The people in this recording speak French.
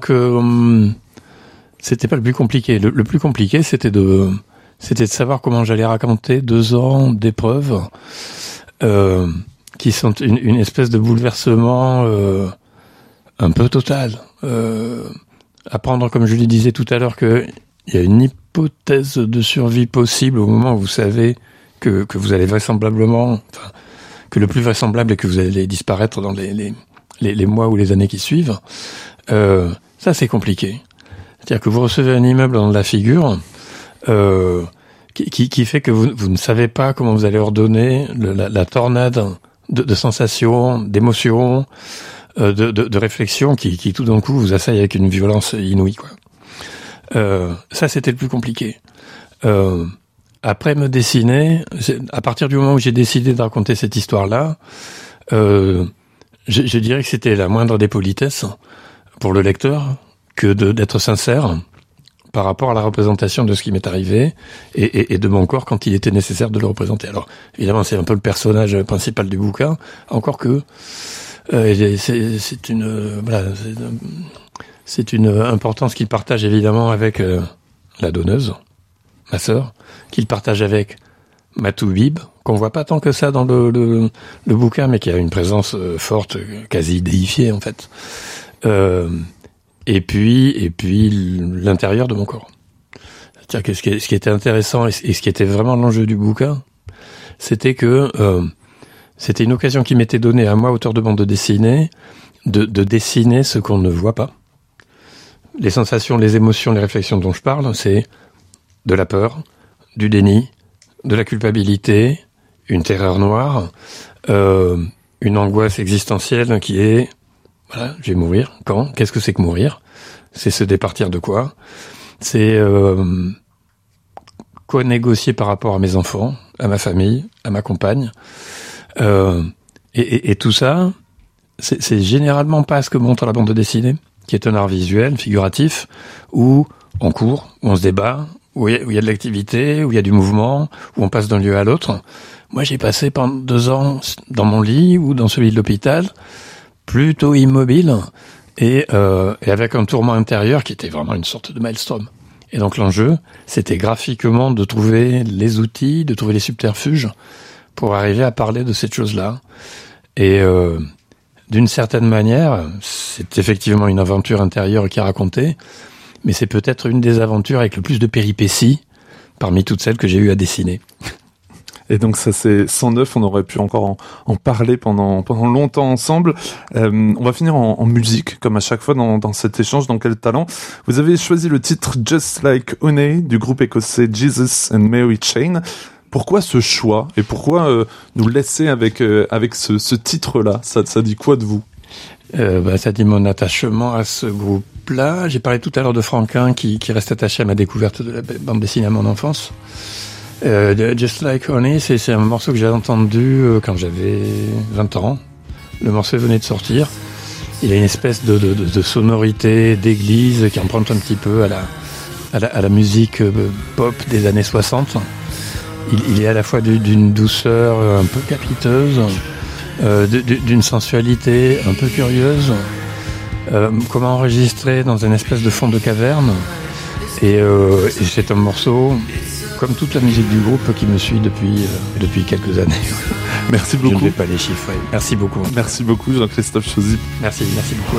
que c'était pas le plus compliqué. Le plus compliqué, c'était de savoir comment j'allais raconter 2 ans d'épreuves qui sont une espèce de bouleversement un peu total. Apprendre, comme je le disais tout à l'heure, qu'il y a une hypothèse de survie possible au moment où vous savez que vous allez vraisemblablement... que le plus vraisemblable est que vous allez disparaître dans les mois ou les années qui suivent. Ça, c'est compliqué. C'est-à-dire que vous recevez un immeuble dans la figure qui fait que vous ne savez pas comment vous allez ordonner la tornade de sensations, d'émotions, de réflexions qui tout d'un coup vous assaillent avec une violence inouïe, quoi. Ça, c'était le plus compliqué. Après me dessiner, à partir du moment où j'ai décidé de raconter cette histoire-là, je dirais que c'était la moindre des politesses pour le lecteur que d'être sincère par rapport à la représentation de ce qui m'est arrivé et de mon corps quand il était nécessaire de le représenter. Alors, évidemment, c'est un peu le personnage principal du bouquin, encore que c'est une importance qu'il partage évidemment avec la donneuse, ma sœur, qu'il partage avec Matoubib, qu'on voit pas tant que ça dans le bouquin, mais qui a une présence forte, quasi déifiée en fait. Et puis l'intérieur de mon corps. C'est-à-dire que ce qui était intéressant et ce qui était vraiment l'enjeu du bouquin, c'était que c'était une occasion qui m'était donnée à moi, auteur de bande dessinée, de dessiner ce qu'on ne voit pas. Les sensations, les émotions, les réflexions dont je parle, c'est de la peur, du déni, de la culpabilité, une terreur noire, une angoisse existentielle qui est, voilà, je vais mourir. Quand ? Qu'est-ce que c'est que mourir ? C'est se départir de quoi ? C'est quoi négocier par rapport à mes enfants, à ma famille, à ma compagne. Et tout ça, c'est généralement pas ce que montre la bande dessinée, qui est un art visuel, figuratif, où on court, où on se débat, où il y a de l'activité, où il y a du mouvement, où on passe d'un lieu à l'autre. Moi, j'ai passé pendant 2 ans dans mon lit ou dans celui de l'hôpital, plutôt immobile, et avec un tourment intérieur qui était vraiment une sorte de maelstrom. Et donc l'enjeu, c'était graphiquement de trouver les outils, de trouver les subterfuges pour arriver à parler de cette chose-là. Et d'une certaine manière, c'est effectivement une aventure intérieure qui est racontée, mais c'est peut-être une des aventures avec le plus de péripéties parmi toutes celles que j'ai eu à dessiner. Et donc ça c'est 109, on aurait pu encore en parler pendant longtemps ensemble. On va finir en musique, comme à chaque fois dans cet échange, dans Quel Talent. Vous avez choisi le titre Just Like Honey du groupe écossais Jesus and Mary Chain. Pourquoi ce choix et pourquoi nous laisser avec ce titre-là ? Ça dit quoi de vous ? Ça dit mon attachement à ce groupe-là. J'ai parlé tout à l'heure de Franquin qui reste attaché à ma découverte de la bande dessinée à mon enfance. Just Like Honey, c'est un morceau que j'ai entendu quand j'avais 20 ans. Le morceau venait de sortir. Il a une espèce de sonorité d'église qui emprunte un petit peu à la musique pop des années 60. Il est à la fois d'une douceur un peu capiteuse, d'une sensualité un peu curieuse, comment enregistrer dans une espèce de fond de caverne. Et c'est un morceau, comme toute la musique du groupe, qui me suit depuis quelques années. Merci beaucoup. Je ne vais pas les chiffrer. Merci beaucoup. Merci beaucoup Jean-Christophe Chauzy. Merci beaucoup.